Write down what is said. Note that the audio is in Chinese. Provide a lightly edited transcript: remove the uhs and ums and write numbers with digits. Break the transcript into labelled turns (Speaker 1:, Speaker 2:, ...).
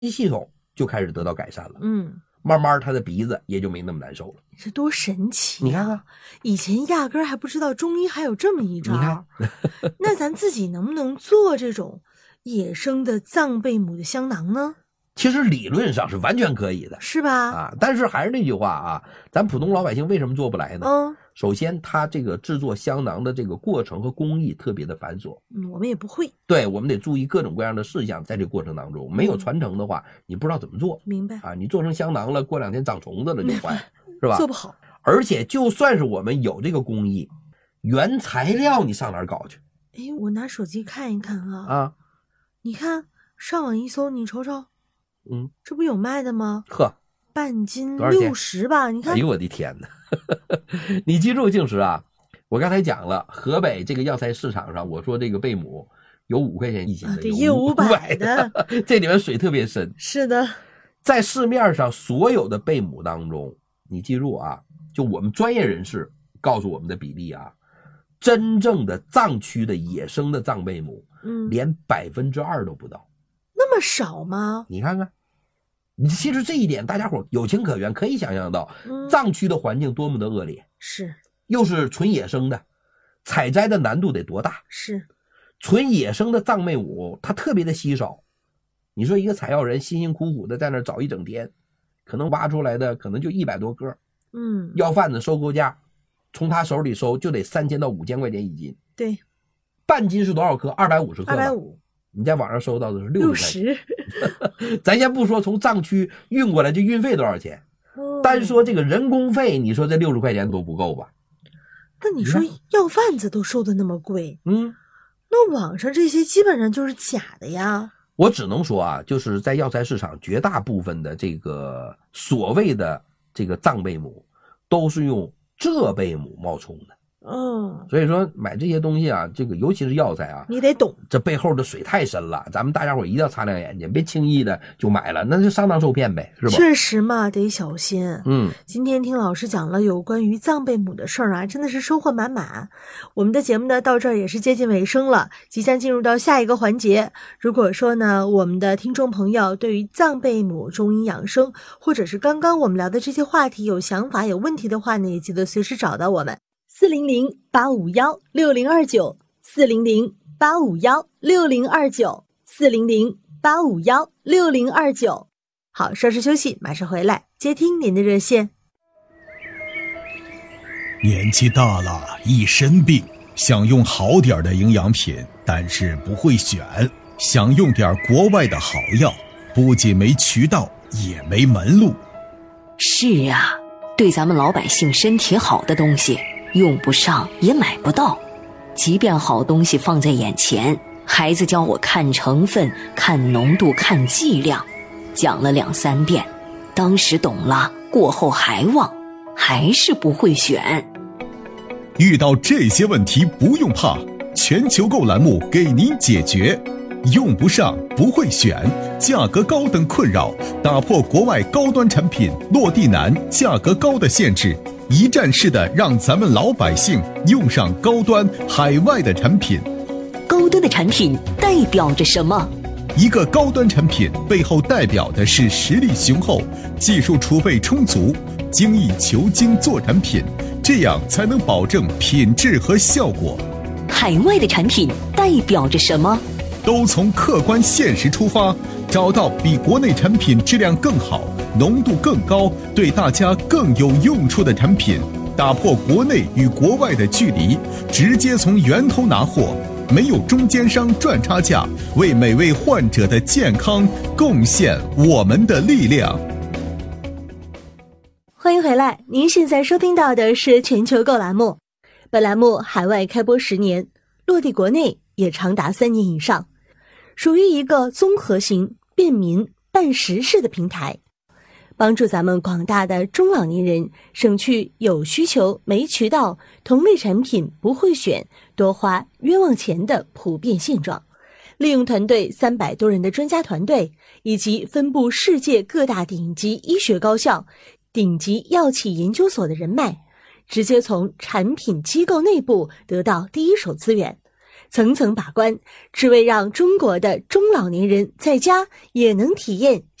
Speaker 1: 系统就开始得到改善了。慢慢他的鼻子也就没那么难受了。
Speaker 2: 这多神奇啊！
Speaker 1: 你看看，
Speaker 2: 以前压根儿还不知道中医还有这么一招。
Speaker 1: 你看
Speaker 2: 那咱自己能不能做这种野生的藏贝母的香囊呢？
Speaker 1: 其实理论上是完全可以的，
Speaker 2: 是吧？
Speaker 1: 啊，但是还是那句话啊，咱普通老百姓为什么做不来呢？首先它这个制作香囊的这个过程和工艺特别的繁琐，
Speaker 2: 我们也不会。
Speaker 1: 对，我们得注意各种各样的事项，在这个过程当中没有传承的话，你不知道怎么做。
Speaker 2: 明白
Speaker 1: 啊？你做成香囊了，过2天长虫子了就坏，是吧？
Speaker 2: 做不好。
Speaker 1: 而且就算是我们有这个工艺，原材料你上哪儿搞去？
Speaker 2: 我拿手机看一看啊。你看上网一搜，你瞅瞅。这不有卖的吗？
Speaker 1: 呵，
Speaker 2: 半斤60吧？你看，
Speaker 1: 哎呦我的天哪！你记住，静时啊，我刚才讲了，河北这个药材市场上，我说这个贝母有5块钱一斤的，
Speaker 2: 也有500的，
Speaker 1: 这里面水特别深。
Speaker 2: 是的，
Speaker 1: 在市面上所有的贝母当中，你记住啊，就我们专业人士告诉我们的比例啊，真正的藏区的野生的藏贝母，连2%都不到。
Speaker 2: 那么少吗？
Speaker 1: 你看看，其实这一点大家伙有情可原，可以想象到，藏区的环境多么的恶劣，
Speaker 2: 是，
Speaker 1: 又是纯野生的，采摘的难度得多大？
Speaker 2: 是，
Speaker 1: 纯野生的藏贝母它特别的稀少，你说一个采药人辛辛苦苦的在那找一整天，可能挖出来的可能就100多个，要贩子收购价从他手里收就得3000到5000块钱一斤，
Speaker 2: 对，
Speaker 1: 半斤是多少克？250克
Speaker 2: ，250。
Speaker 1: 你在网上收到的是60，咱先不说从藏区运过来这运费多少钱，单说这个人工费，你说这60块钱都不够吧？
Speaker 2: 那你说药贩子都收的那么贵，那网上这些基本上就是假的呀。
Speaker 1: 我只能说啊，就是在药材市场绝大部分的这个所谓的这个藏贝母，都是用浙贝母冒充的。所以说买这些东西啊，这个尤其是药材啊，
Speaker 2: 你得懂，
Speaker 1: 这背后的水太深了，咱们大家伙一定要擦亮眼睛，别轻易的就买了，那就上当受骗呗，是吧？
Speaker 2: 确实嘛，得小心。今天听老师讲了有关于藏贝母的事儿啊，真的是收获满满。我们的节目呢到这儿也是接近尾声了，即将进入到下一个环节。如果说呢，我们的听众朋友对于藏贝母中医养生，或者是刚刚我们聊的这些话题有想法有问题的话呢，也记得随时找到我们。400-851-6029 400-851-6029 400-851-6029。好，稍事休息，马上回来接听您的热线。
Speaker 3: 年纪大了，一身病，想用好点的营养品，但是不会选，想用点国外的好药，不仅没渠道，也没门路。
Speaker 4: 是啊，对咱们老百姓身体好的东西用不上也买不到，即便好东西放在眼前，孩子教我看成分、看浓度、看剂量，讲了2、3遍，当时懂了，过后还忘，还是不会选。
Speaker 3: 遇到这些问题不用怕，全球购栏目给您解决。用不上不会选，价格高等困扰，打破国外高端产品落地难、价格高的限制，一站式的让咱们老百姓用上高端海外的产品。
Speaker 4: 高端的产品代表着什么？
Speaker 3: 一个高端产品背后代表的是实力雄厚、技术储备充足、精益求精做产品，这样才能保证品质和效果。
Speaker 4: 海外的产品代表着什么？
Speaker 3: 都从客观现实出发，找到比国内产品质量更好、浓度更高、对大家更有用处的产品，打破国内与国外的距离，直接从源头拿货，没有中间商赚差价，为每位患者的健康贡献我们的力量。
Speaker 2: 欢迎回来，您现在收听到的是全球购栏目。本栏目海外开播10年，落地国内也长达3年以上，属于一个综合型、便民、办实事的平台，帮助咱们广大的中老年人省去有需求没渠道、同类产品不会选、多花冤枉钱的普遍现状。利用团队300多人的专家团队，以及分布世界各大顶级医学高校、顶级药企研究所的人脉，直接从产品机构内部得到第一手资源， 层层把关，只为让中国的中老年人在家也能体验